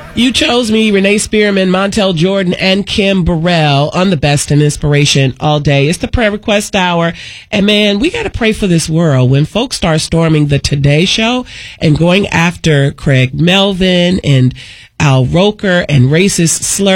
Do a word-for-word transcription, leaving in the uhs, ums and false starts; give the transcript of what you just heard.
You chose me, Renee Spearman, Montel Jordan, and Kim Burrell on the Best in Inspiration all day. It's the prayer request hour. And man, we got to pray for this world. When folks start storming the Today Show and going after Craig Melvin and Al Roker and racist slurs,